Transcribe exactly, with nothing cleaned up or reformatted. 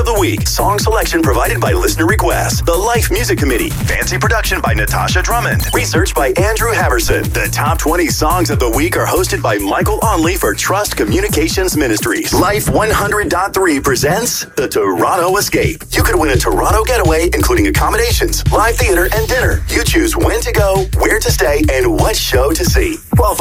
of the Week. Song selection provided by listener request. The Life Music Committee. Fancy production by Natasha Drummond. Research by Andrew Haverson. The top twenty songs of the week are hosted by Michael Onley for Trust Communications Ministries. Life one hundred point three presents the Toronto Escape. You could win a Toronto getaway, including accommodations, live theater, and dinner. You choose when to go, where to stay, and what show to see. twelve